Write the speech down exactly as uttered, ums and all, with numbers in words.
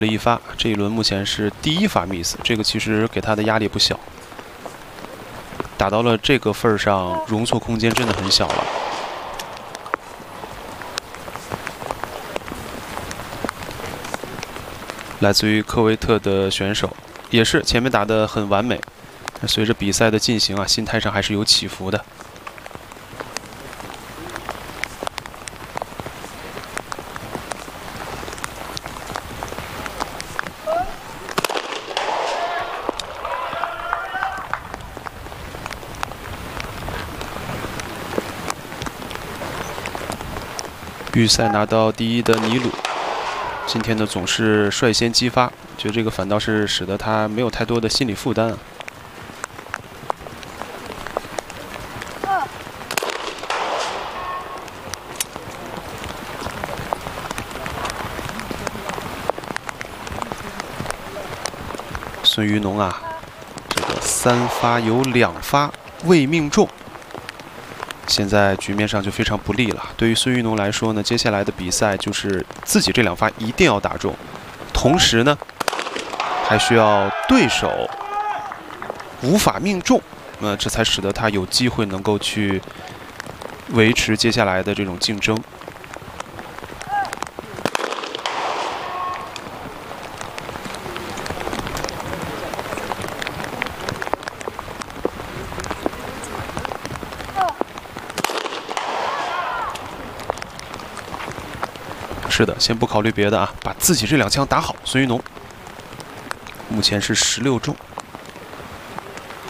了一发，这一轮目前是第一发 miss， 这个其实给他的压力不小。打到了这个份儿上，容错空间真的很小了。来自于科威特的选手，也是前面打得很完美，随着比赛的进行啊，心态上还是有起伏的。 预赛拿到第一的尼鲁，今天呢总是率先激发，觉得这个反倒是使得他没有太多的心理负担啊。孙于农啊，这个三发有两发未命中。 现在局面上就非常不利了。对于孙于农来说呢，接下来的比赛就是自己这两发一定要打中，同时呢，还需要对手无法命中，那、呃、这才使得他有机会能够去维持接下来的这种竞争。 是的，先不考虑别的啊，把自己这两枪打好。孙于农目前是十六中。